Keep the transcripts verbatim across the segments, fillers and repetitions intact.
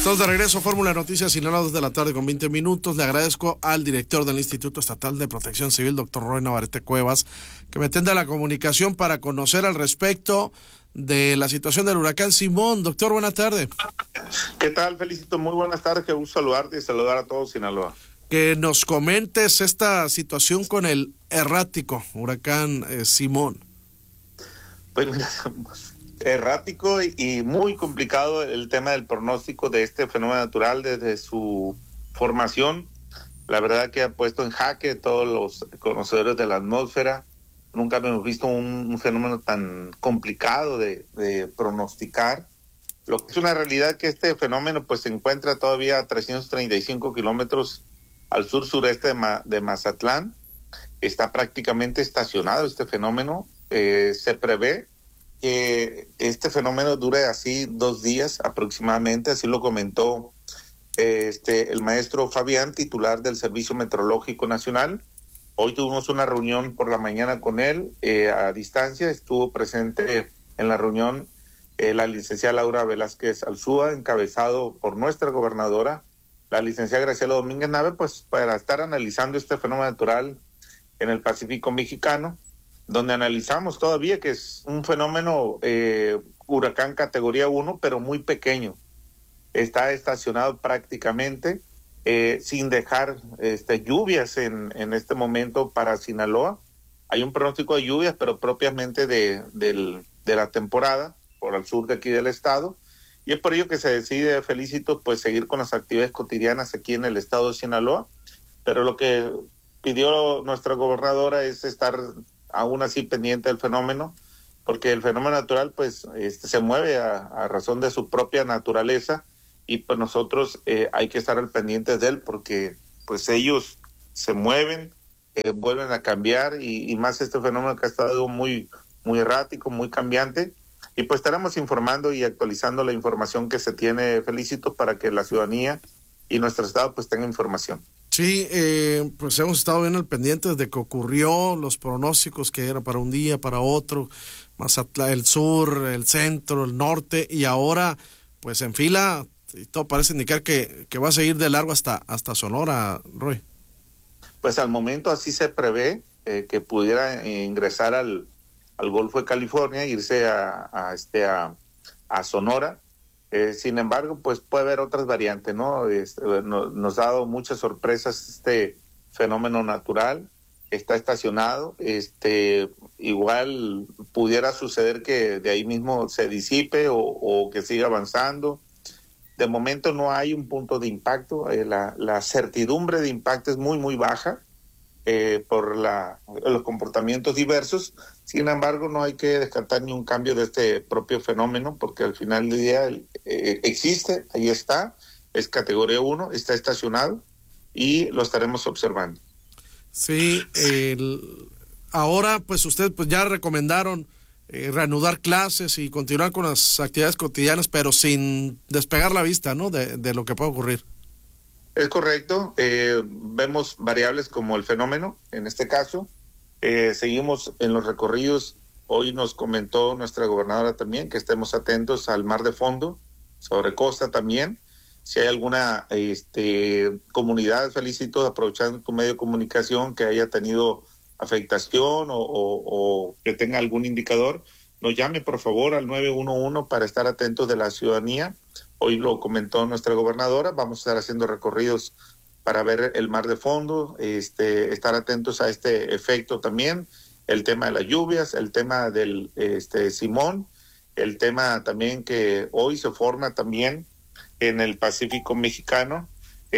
Estamos de regreso, Fórmula Noticias, Sinaloa, dos de la tarde con veinte minutos. Le agradezco al director del Instituto Estatal de Protección Civil, doctor Roy Navarrete Cuevas, que me atienda la comunicación para conocer al respecto de la situación del huracán Simón. Doctor, buena tarde. ¿Qué tal, Felicito? Muy buenas tardes, qué gusto saludarte y saludar a todos Sinaloa. Que nos comentes esta situación con el errático huracán eh, Simón. Pues mira, errático y, y muy complicado el tema del pronóstico de este fenómeno natural desde su formación. La verdad que ha puesto en jaque todos los conocedores de la atmósfera. Nunca hemos visto un, un fenómeno tan complicado de, de pronosticar. Lo que es una realidad que este fenómeno pues se encuentra todavía a trescientos treinta y cinco kilómetros al sur-sureste de, Ma, de Mazatlán. Está prácticamente estacionado este fenómeno. Eh, se prevé que este fenómeno dure así dos días aproximadamente, así lo comentó eh, este el maestro Fabián, titular del Servicio Meteorológico Nacional. Hoy tuvimos una reunión por la mañana con él eh, a distancia. Estuvo presente en la reunión eh, la licenciada Laura Velázquez Alzúa, encabezado por nuestra gobernadora, la licenciada Graciela Domínguez Nave, pues para estar analizando este fenómeno natural en el Pacífico mexicano, donde analizamos todavía que es un fenómeno eh, huracán categoría uno, pero muy pequeño. Está estacionado prácticamente, eh, sin dejar este, lluvias en, en este momento para Sinaloa. Hay un pronóstico de lluvias, pero propiamente de, del, de la temporada, por el sur de aquí del estado. Y es por ello que se decide, Felicito, pues seguir con las actividades cotidianas aquí en el estado de Sinaloa. Pero lo que pidió nuestra gobernadora es estar aún así pendiente del fenómeno, porque el fenómeno natural pues este, se mueve a, a razón de su propia naturaleza, y pues nosotros eh, hay que estar al pendiente de él, porque pues ellos se mueven, eh, vuelven a cambiar, y, y más este fenómeno que ha estado muy, muy errático, muy cambiante, y pues estaremos informando y actualizando la información que se tiene, Felicito, para que la ciudadanía y nuestro estado pues tenga información. Sí, eh, pues hemos estado bien al pendiente desde que ocurrió, los pronósticos que era para un día, para otro, Mazatlán, el sur, el centro, el norte, y ahora pues en fila, y todo parece indicar que, que va a seguir de largo hasta, hasta Sonora, Roy. Pues al momento así se prevé eh, que pudiera eh, ingresar al, al Golfo de California, irse a, a, este, a, a Sonora. Eh, sin embargo, pues puede haber otras variantes, ¿no? Este, no, nos ha dado muchas sorpresas este fenómeno natural, está estacionado, este, igual pudiera suceder que de ahí mismo se disipe o, o que siga avanzando. De momento no hay un punto de impacto, eh, la, la certidumbre de impacto es muy, muy baja eh, por la, los comportamientos diversos. Sin embargo, no hay que descartar ni un cambio de este propio fenómeno, porque al final del día eh, existe, ahí está, es categoría uno, está estacionado y lo estaremos observando. Sí, el, ahora pues ustedes pues ya recomendaron eh, reanudar clases y continuar con las actividades cotidianas, pero sin despegar la vista, ¿no?, de, de lo que puede ocurrir. Es correcto, eh, vemos variables como el fenómeno, en este caso. Eh, seguimos en los recorridos. Hoy nos comentó nuestra gobernadora también que estemos atentos al mar de fondo, sobre costa también. Si hay alguna este, comunidad, Felicito, aprovechando tu medio de comunicación, que haya tenido afectación o, o, o que tenga algún indicador, nos llame por favor al nueve uno uno para estar atentos de la ciudadanía. Hoy lo comentó nuestra gobernadora, vamos a estar haciendo recorridos para ver el mar de fondo, este, estar atentos a este efecto también, el tema de las lluvias, el tema del este, Simón, el tema también que hoy se forma también en el Pacífico mexicano,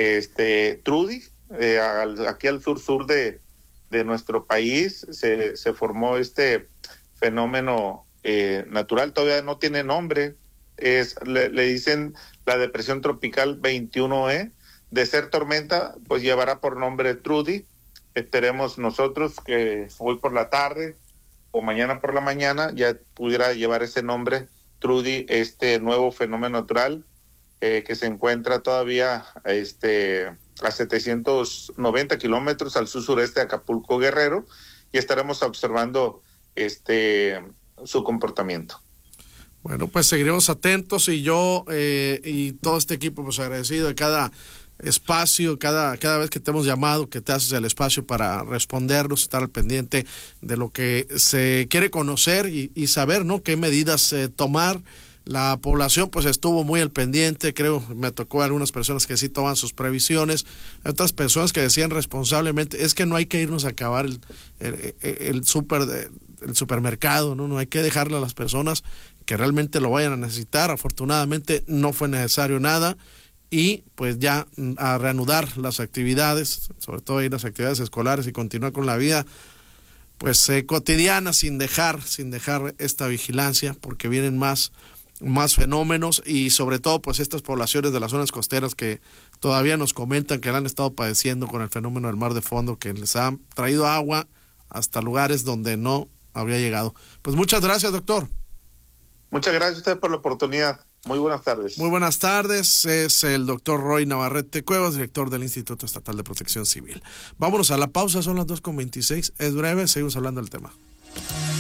este Trudy, eh, al, aquí al sur-sur de, de nuestro país, se, se formó este fenómeno eh, natural, todavía no tiene nombre, es le, le dicen la depresión tropical veintiuno E, de ser tormenta, pues llevará por nombre Trudy. Esperemos nosotros que hoy por la tarde o mañana por la mañana ya pudiera llevar ese nombre, Trudy, este nuevo fenómeno natural eh, que se encuentra todavía este, a setecientos noventa kilómetros al sur-sureste de Acapulco, Guerrero, y estaremos observando este su comportamiento. Bueno, pues seguiremos atentos y yo eh, y todo este equipo pues agradecido de cada espacio, cada cada vez que te hemos llamado, que te haces el espacio para respondernos, estar al pendiente de lo que se quiere conocer y, y saber, ¿no?, qué medidas eh, tomar. La población pues estuvo muy al pendiente, creo, me tocó algunas personas que sí toman sus previsiones, otras personas que decían responsablemente, es que no hay que irnos a acabar el, el, el, super de, el supermercado, ¿no? No hay que dejarle a las personas que realmente lo vayan a necesitar. Afortunadamente no fue necesario nada. Y pues ya a reanudar las actividades, sobre todo ahí las actividades escolares, y continuar con la vida pues eh, cotidiana, sin dejar, sin dejar esta vigilancia, porque vienen más, más fenómenos, y sobre todo pues estas poblaciones de las zonas costeras que todavía nos comentan que la han estado padeciendo con el fenómeno del mar de fondo, que les ha traído agua hasta lugares donde no habría llegado. Pues muchas gracias, doctor. Muchas gracias a usted por la oportunidad. Muy buenas tardes. Muy buenas tardes, es el doctor Roy Navarrete Cuevas, director del Instituto Estatal de Protección Civil. Vámonos a la pausa, son las dos con veintiséis, es breve, seguimos hablando del tema.